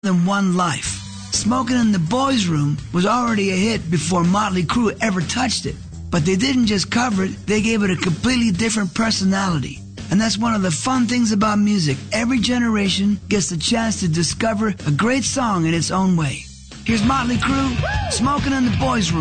than One Life. Smoking in the Boys' Room was already a hit before Motley Crue ever touched it. But they didn't just cover it, they gave it a completely different personality. And that's one of the fun things about music. Every generation gets the chance to discover a great song in its own way. Here's Motley Crue, Smoking in the Boys' Room.